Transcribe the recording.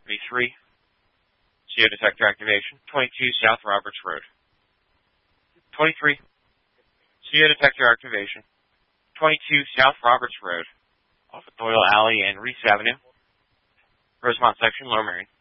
23. CO detector activation. 22 South Roberts Road. 23. CO detector activation. 22 South Roberts Road. Off of Doyle Alley and Reese Avenue. Rosemont section, Lower Marion.